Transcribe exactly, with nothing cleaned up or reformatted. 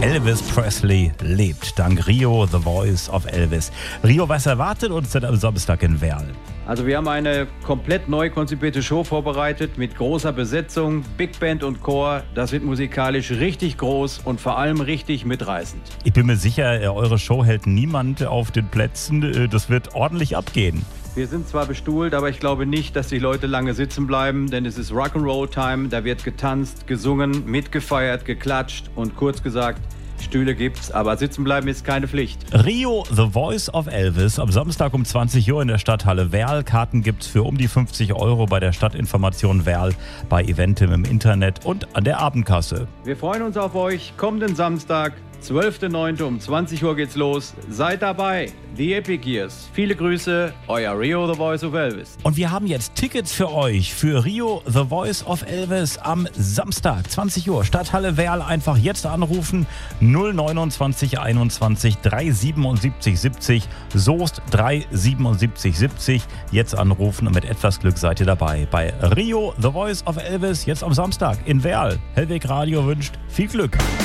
Elvis Presley lebt. Dank Rio, The Voice of Elvis. Rio, was erwartet uns denn am Samstag in Werl? Also wir haben eine komplett neu konzipierte Show vorbereitet mit großer Besetzung, Big Band und Chor. Das wird musikalisch richtig groß und vor allem richtig mitreißend. Ich bin mir sicher, eure Show hält niemand auf den Plätzen. Das wird ordentlich abgehen. Wir sind zwar bestuhlt, aber ich glaube nicht, dass die Leute lange sitzen bleiben, denn es ist Rock'n'Roll-Time. Da wird getanzt, gesungen, mitgefeiert, geklatscht und kurz gesagt, Stühle gibt's, aber sitzen bleiben ist keine Pflicht. Rio, The Voice of Elvis, am Samstag um zwanzig Uhr in der Stadthalle Werl. Karten gibt's für um die fünfzig Euro bei der Stadtinformation Werl, bei Eventim im Internet und an der Abendkasse. Wir freuen uns auf euch kommenden Samstag, zwölfter neunter um zwanzig Uhr geht's los. Seid dabei, The Epic Years. Viele Grüße, euer Rio, The Voice of Elvis. Und wir haben jetzt Tickets für euch für Rio, The Voice of Elvis am Samstag, zwanzig Uhr, Stadthalle Werl. Einfach jetzt anrufen, null neunundzwanzig einundzwanzig dreihundertsiebenundsiebzig siebzig, Soest dreihundertsiebenundsiebzig siebzig. Jetzt anrufen und mit etwas Glück seid ihr dabei bei Rio, The Voice of Elvis, jetzt am Samstag in Werl. Hellweg Radio wünscht viel Glück.